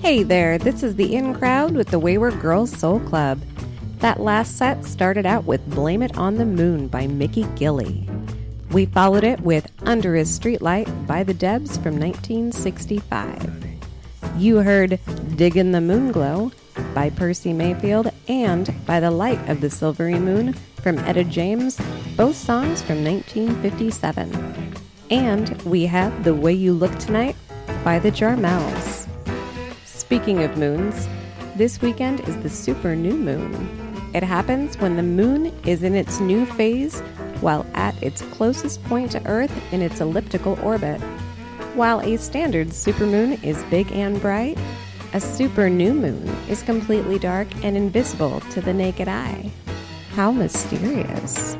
Hey there, this is the In Crowd with the Wayward Girls Soul Club. That last set started out with Blame It on the Moon by Mickey Gilley. We followed it with Under His Streetlight by the Debs from 1965. You heard Diggin' the Moonglow by Percy Mayfield and By the Light of the Silvery Moon from Etta James, both songs from 1957. And we had The Way You Look Tonight by the Jarmels. Speaking of moons, this weekend is the super new moon. It happens when the moon is in its new phase while at its closest point to Earth in its elliptical orbit. While a standard supermoon is big and bright, a super new moon is completely dark and invisible to the naked eye. How mysterious.